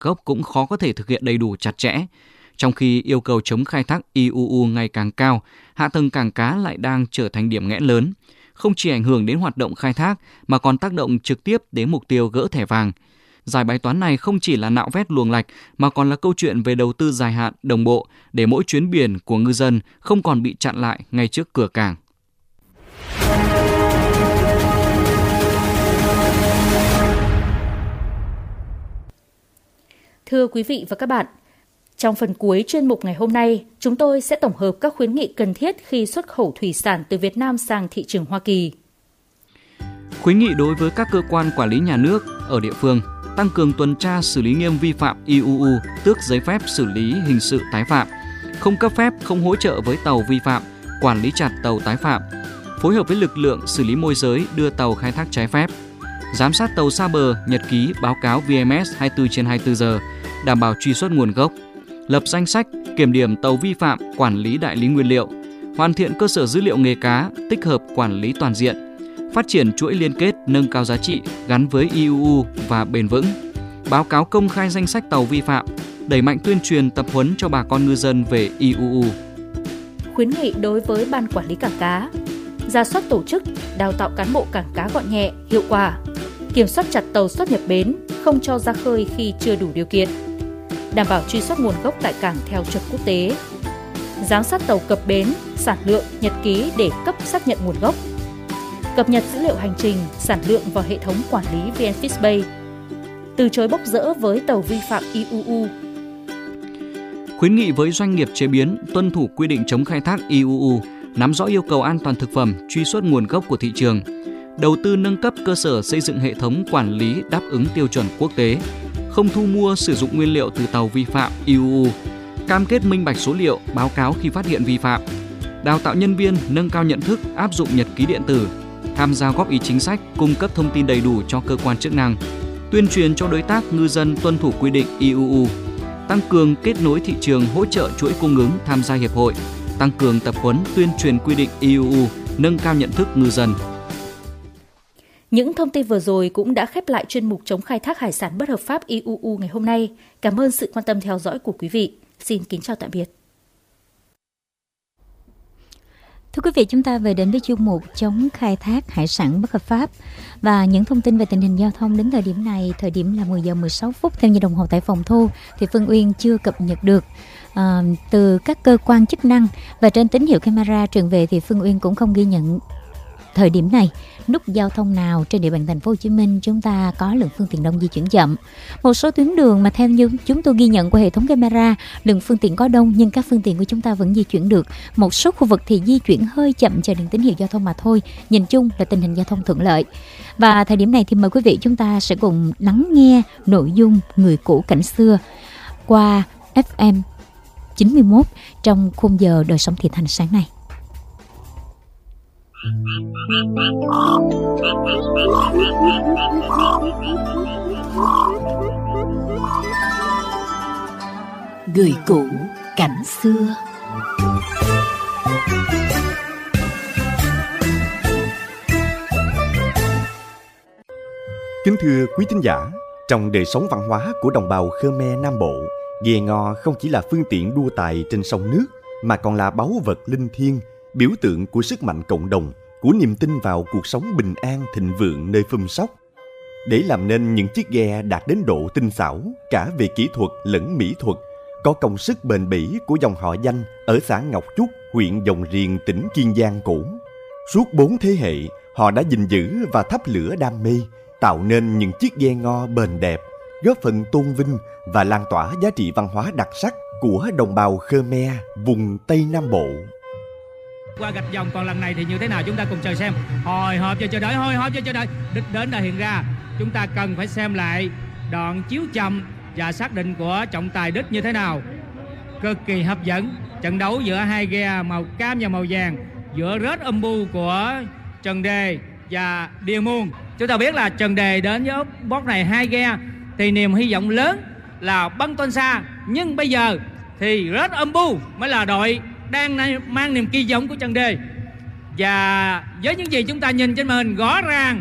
gốc cũng khó có thể thực hiện đầy đủ chặt chẽ. Trong khi yêu cầu chống khai thác IUU ngày càng cao, hạ tầng cảng cá lại đang trở thành điểm nghẽn lớn. Không chỉ ảnh hưởng đến hoạt động khai thác mà còn tác động trực tiếp đến mục tiêu gỡ thẻ vàng. Giải bài toán này không chỉ là nạo vét luồng lạch mà còn là câu chuyện về đầu tư dài hạn, đồng bộ để mỗi chuyến biển của ngư dân không còn bị chặn lại ngay trước cửa cảng. Thưa quý vị và các bạn, trong phần cuối chuyên mục ngày hôm nay, chúng tôi sẽ tổng hợp các khuyến nghị cần thiết khi xuất khẩu thủy sản từ Việt Nam sang thị trường Hoa Kỳ. Khuyến nghị đối với các cơ quan quản lý nhà nước ở địa phương, tăng cường tuần tra xử lý nghiêm vi phạm IUU, tước giấy phép xử lý hình sự tái phạm, không cấp phép, không hỗ trợ với tàu vi phạm, quản lý chặt tàu tái phạm, phối hợp với lực lượng xử lý môi giới đưa tàu khai thác trái phép, giám sát tàu xa bờ, nhật ký, báo cáo VMS 24/24 giờ, đảm bảo truy xuất nguồn gốc, lập danh sách, kiểm điểm tàu vi phạm, quản lý đại lý nguyên liệu, hoàn thiện cơ sở dữ liệu nghề cá, tích hợp quản lý toàn diện, phát triển chuỗi liên kết nâng cao giá trị gắn với IUU và bền vững, báo cáo công khai danh sách tàu vi phạm, đẩy mạnh tuyên truyền tập huấn cho bà con ngư dân về IUU. Khuyến nghị đối với ban quản lý cảng cá, rà soát tổ chức, đào tạo cán bộ cảng cá gọn nhẹ, hiệu quả, kiểm soát chặt tàu xuất nhập bến, không cho ra khơi khi chưa đủ điều kiện, đảm bảo truy xuất nguồn gốc tại cảng theo chuẩn quốc tế, giám sát tàu cập bến, sản lượng, nhật ký để cấp xác nhận nguồn gốc, cập nhật dữ liệu hành trình, sản lượng vào hệ thống quản lý VnFishBay, từ chối bốc dỡ với tàu vi phạm IUU. Khuyến nghị với doanh nghiệp chế biến tuân thủ quy định chống khai thác IUU, nắm rõ yêu cầu an toàn thực phẩm, truy xuất nguồn gốc của thị trường, đầu tư nâng cấp cơ sở xây dựng hệ thống quản lý đáp ứng tiêu chuẩn quốc tế, không thu mua sử dụng nguyên liệu từ tàu vi phạm IUU, cam kết minh bạch số liệu, báo cáo khi phát hiện vi phạm, đào tạo nhân viên, nâng cao nhận thức, áp dụng nhật ký điện tử, tham gia góp ý chính sách, cung cấp thông tin đầy đủ cho cơ quan chức năng, tuyên truyền cho đối tác ngư dân tuân thủ quy định IUU, tăng cường kết nối thị trường, hỗ trợ chuỗi cung ứng, tham gia hiệp hội, tăng cường tập huấn, tuyên truyền quy định IUU, nâng cao nhận thức ngư dân. Những thông tin vừa rồi cũng đã khép lại chuyên mục chống khai thác hải sản bất hợp pháp IUU ngày hôm nay. Cảm ơn sự quan tâm theo dõi của quý vị. Xin kính chào tạm biệt. Thưa quý vị, chúng ta về đến với chuyên mục chống khai thác hải sản bất hợp pháp và những thông tin về tình hình giao thông đến thời điểm này, thời điểm là 10 giờ 16 phút theo như đồng hồ tại phòng thu thì Phương Uyên chưa cập nhật được từ các cơ quan chức năng, và trên tín hiệu camera truyền về thì Phương Uyên cũng không ghi nhận thời điểm này nút giao thông nào trên địa bàn thành phố Hồ Chí Minh chúng ta có lượng phương tiện đông di chuyển chậm. Một số tuyến đường mà theo như chúng tôi ghi nhận qua hệ thống camera, lượng phương tiện có đông nhưng các phương tiện của chúng ta vẫn di chuyển được. Một số khu vực thì di chuyển hơi chậm chờ đèn tín hiệu giao thông mà thôi. Nhìn chung là tình hình giao thông thuận lợi. Và thời điểm này thì mời quý vị chúng ta sẽ cùng lắng nghe nội dung Người cũ cảnh xưa qua FM 91 trong khung giờ đời sống thiện thành sáng nay. Người cũ cảnh xưa. Kính thưa quý thính giả, trong đời sống văn hóa của đồng bào Khmer Nam Bộ, ghe ngò không chỉ là phương tiện đua tài trên sông nước mà còn là báu vật linh thiêng, biểu tượng của sức mạnh cộng đồng, của niềm tin vào cuộc sống bình an thịnh vượng nơi phum sóc. Để làm nên những chiếc ghe đạt đến độ tinh xảo cả về kỹ thuật lẫn mỹ thuật, có công sức bền bỉ của dòng họ Danh ở xã Ngọc Chúc, huyện Dòng Riềng, tỉnh Kiên Giang cũ. Suốt 4 thế hệ, họ đã gìn giữ và thắp lửa đam mê, tạo nên những chiếc ghe ngò bền đẹp, góp phần tôn vinh và lan tỏa giá trị văn hóa đặc sắc của đồng bào Khmer vùng Tây Nam Bộ. Qua gạch dòng, còn lần này thì như thế nào chúng ta cùng chờ xem. Hồi hộp cho chờ đợi, hồi hộp cho chờ đợi. Đích đến đã hiện ra. Chúng ta cần phải xem lại đoạn chiếu chậm và xác định của trọng tài đích như thế nào. Cực kỳ hấp dẫn. Trận đấu giữa hai ghe màu cam và màu vàng, giữa Red Umbu của Trần Đề và Diamond. Chúng ta biết là Trần Đề đến với box này 2 ghe thì niềm hy vọng lớn là Băng Tôn Sa, nhưng bây giờ thì Red Umbu mới là đội đang mang niềm kỳ vọng của Trần Đề. Và với những gì chúng ta nhìn trên màn hình rõ ràng